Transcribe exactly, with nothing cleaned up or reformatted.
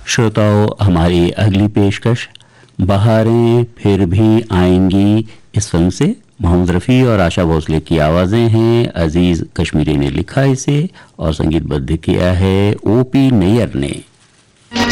श्रोताओं, हमारी अगली पेशकश बहारें फिर भी आएंगी इस फिल्म से। मोहम्मद रफ़ी और आशा भोसले की आवाज़ें हैं। अजीज़ कश्मीरी ने लिखा इसे और संगीतबद्ध किया है ओ पी नैयर ने।